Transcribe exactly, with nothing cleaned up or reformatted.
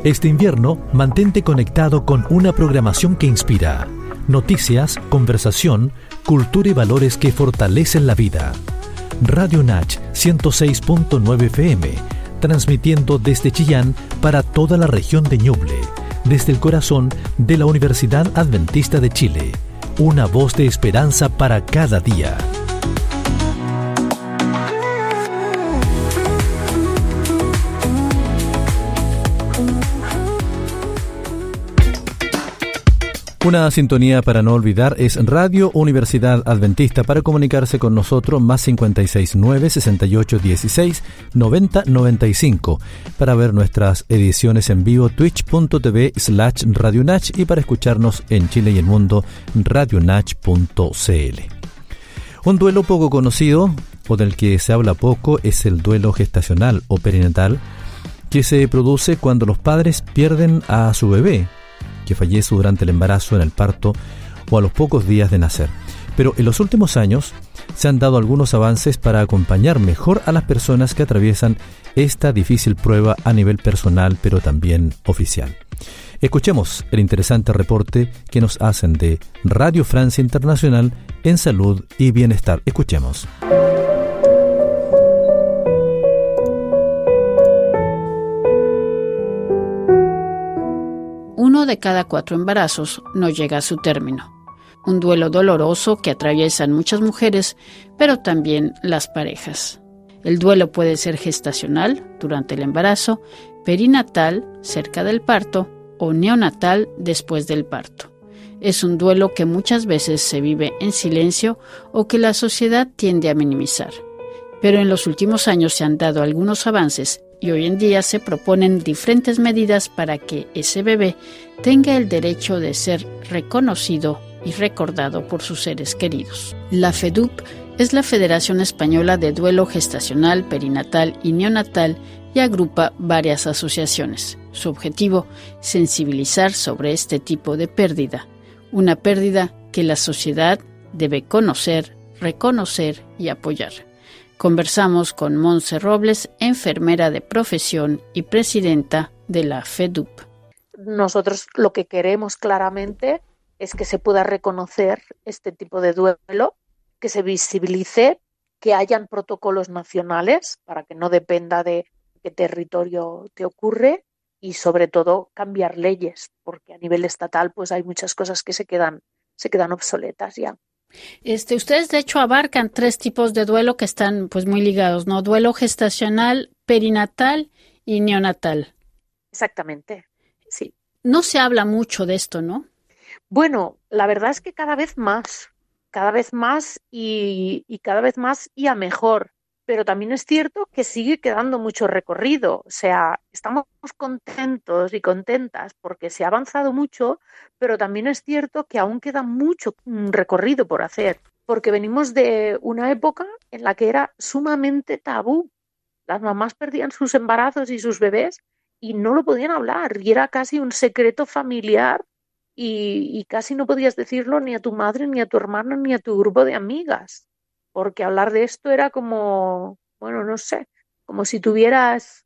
Este invierno, mantente conectado con una programación que inspira. Noticias, conversación, cultura y valores que fortalecen la vida. Radio Nach ciento seis punto nueve F M, transmitiendo desde Chillán para toda la región de Ñuble, desde el corazón de la Universidad Adventista de Chile. Una voz de esperanza para cada día. Una sintonía para no olvidar es Radio Universidad Adventista. Para comunicarse con nosotros, más cincuenta y seis nueve, sesenta y ocho dieciséis, noventa noventa y cinco. Para ver nuestras ediciones en vivo, twitch.tv slash radionach, y para escucharnos en Chile y el mundo, radionach punto cl. Un duelo poco conocido, o del que se habla poco, es el duelo gestacional o perinatal, que se produce cuando los padres pierden a su bebé, que fallece durante el embarazo, en el parto o a los pocos días de nacer. Pero en los últimos años se han dado algunos avances para acompañar mejor a las personas que atraviesan esta difícil prueba a nivel personal, pero también oficial. Escuchemos el interesante reporte que nos hacen de Radio Francia Internacional en Salud y Bienestar. Escuchemos. Uno de cada cuatro embarazos no llega a su término. Un duelo doloroso que atraviesan muchas mujeres, pero también las parejas. El duelo puede ser gestacional, durante el embarazo, perinatal, cerca del parto, o neonatal, después del parto. Es un duelo que muchas veces se vive en silencio o que la sociedad tiende a minimizar. Pero en los últimos años se han dado algunos avances y hoy en día se proponen diferentes medidas para que ese bebé tenga el derecho de ser reconocido y recordado por sus seres queridos. La FEDUP es la Federación Española de Duelo Gestacional, Perinatal y Neonatal y agrupa varias asociaciones. Su objetivo, sensibilizar sobre este tipo de pérdida, una pérdida que la sociedad debe conocer, reconocer y apoyar. Conversamos con Montse Robles, enfermera de profesión y presidenta de la FEDUP. Nosotros lo que queremos claramente es que se pueda reconocer este tipo de duelo, que se visibilice, que hayan protocolos nacionales para que no dependa de qué territorio te ocurre, y sobre todo cambiar leyes, porque a nivel estatal pues hay muchas cosas que se quedan, se quedan obsoletas ya. Este, ustedes de hecho abarcan tres tipos de duelo que están pues muy ligados, ¿no? Duelo gestacional, perinatal y neonatal. Exactamente, sí. No se habla mucho de esto, ¿no? Bueno, la verdad es que cada vez más, cada vez más y, y cada vez más y a mejor. Pero también es cierto que sigue quedando mucho recorrido. O sea, estamos contentos y contentas porque se ha avanzado mucho, pero también es cierto que aún queda mucho recorrido por hacer, porque venimos de una época en la que era sumamente tabú. Las mamás perdían sus embarazos y sus bebés y no lo podían hablar, y era casi un secreto familiar, y, y casi no podías decirlo ni a tu madre, ni a tu hermana, ni a tu grupo de amigas. Porque hablar de esto era como, bueno, no sé, como si tuvieras